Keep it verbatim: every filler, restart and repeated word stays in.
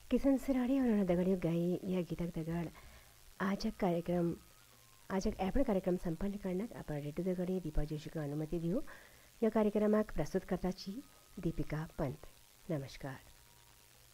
किसन सिराडे और दगडियों गाई या गीतक दगड आजक कार्यक्रम आजक आपण कार्यक्रम संपन्न करण्यात आपण रेडिओ दगडी दीपा जोशीका अनुमती देऊ. या कार्यक्रमाक प्रस्तुत करताची दीपिका पंत. नमस्कार.